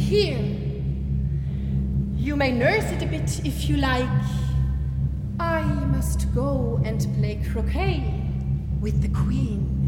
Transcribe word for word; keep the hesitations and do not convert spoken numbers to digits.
here. You may nurse it a bit if you like. I must go and play croquet with the queen.